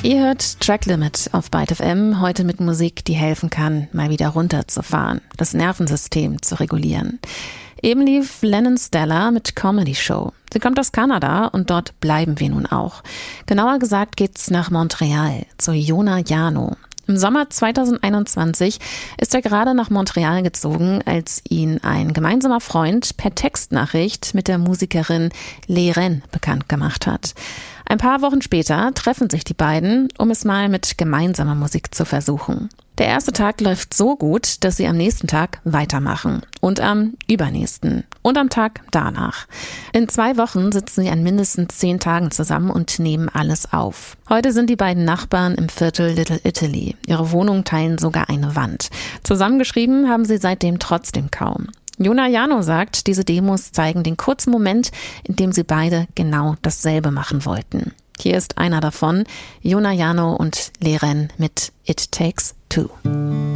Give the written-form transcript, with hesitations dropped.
Ihr hört Track Limit auf Byte FM, heute mit Musik, die helfen kann, mal wieder runterzufahren, das Nervensystem zu regulieren. Eben lief Lennon Stella mit Comedy Show. Sie kommt aus Kanada und dort bleiben wir nun auch. Genauer gesagt geht's nach Montreal, zu Yona Yano. Im Sommer 2021 ist er gerade nach Montreal gezogen, als ihn ein gemeinsamer Freund per Textnachricht mit der Musikerin Leren bekannt gemacht hat. Ein paar Wochen später treffen sich die beiden, um es mal mit gemeinsamer Musik zu versuchen. Der erste Tag läuft so gut, dass sie am nächsten Tag weitermachen. Und am übernächsten. Und am Tag danach. In 2 Wochen sitzen sie an mindestens 10 Tagen zusammen und nehmen alles auf. Heute sind die beiden Nachbarn im Viertel Little Italy. Ihre Wohnungen teilen sogar eine Wand. Zusammengeschrieben haben sie seitdem trotzdem kaum. Yona Yano sagt, diese Demos zeigen den kurzen Moment, in dem sie beide genau dasselbe machen wollten. Hier ist einer davon, Yona Yano und Leren mit It Takes Two.